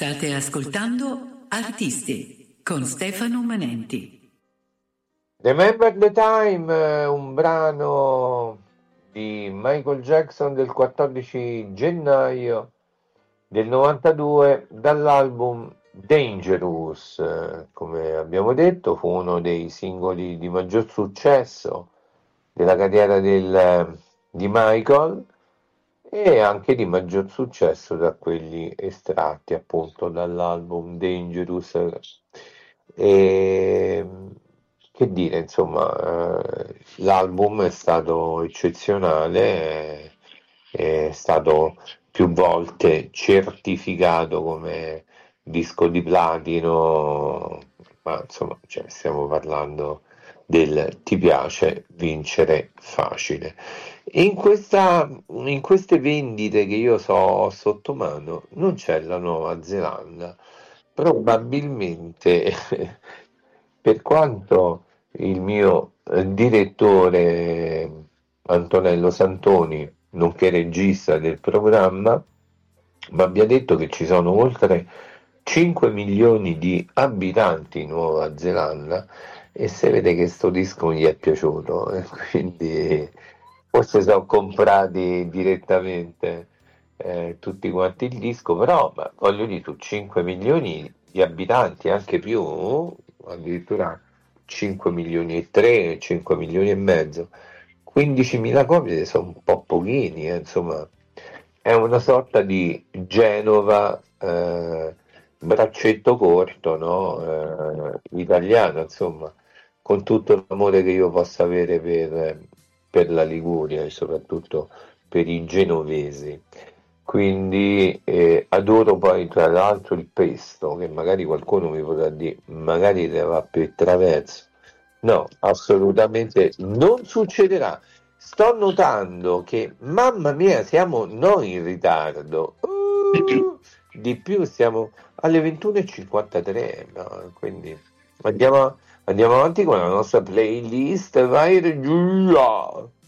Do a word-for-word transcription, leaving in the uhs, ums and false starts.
State ascoltando Artisti con Stefano Manenti. Remember the Time, un brano di Michael Jackson del quattordici gennaio del novantadue dall'album Dangerous. Come abbiamo detto, fu uno dei singoli di maggior successo della carriera del, di Michael e anche di maggior successo da quelli estratti appunto dall'album Dangerous. E che dire, insomma, eh, l'album è stato eccezionale, è, è stato più volte certificato come disco di platino, ma insomma, cioè, stiamo parlando del ti piace vincere facile. In questa, in queste vendite che io so ho sotto mano non c'è la Nuova Zelanda. Probabilmente, per quanto il mio eh, direttore Antonello Santoni, nonché regista del programma, mi abbia detto che ci sono oltre cinque milioni di abitanti in Nuova Zelanda e si vede che sto disco gli è piaciuto, e quindi forse sono comprati direttamente eh, tutti quanti il disco, però ma, voglio dire, su cinque milioni di abitanti, anche più, addirittura cinque milioni e tre, cinque milioni e mezzo, quindicimila copie sono un po' pochini, eh, insomma, è una sorta di Genova eh, braccetto corto, no? Eh, italiano, insomma, con tutto l'amore che io possa avere per, per la Liguria e soprattutto per i genovesi. Quindi eh, adoro poi tra l'altro il pesto, che magari qualcuno mi potrà dire, magari ne va per traverso. No, assolutamente non succederà. Sto notando che, mamma mia, siamo noi in ritardo. Uh, di più, siamo alle ventuno e cinquantatré, no? Quindi andiamo, andiamo avanti con la nostra playlist. Vai Giulia!